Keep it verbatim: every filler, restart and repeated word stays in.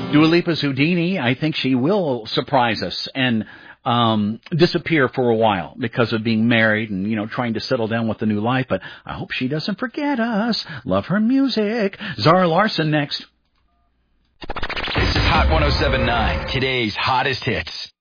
Dua Lipa's Houdini, I think she will surprise us and um disappear for a while because of being married and, you know, trying to settle down with a new life. But I hope she doesn't forget us. Love her music. Zara Larson next. This is Hot one oh seven point nine, today's hottest hits.